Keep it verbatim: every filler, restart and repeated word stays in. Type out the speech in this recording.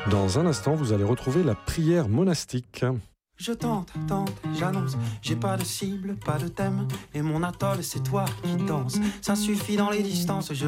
Dans un instant, vous allez retrouver la prière monastique. Je tente, tente, j'annonce, j'ai pas de cible, pas de thème. Et mon atoll, c'est toi qui danses. Ça suffit dans les distances, je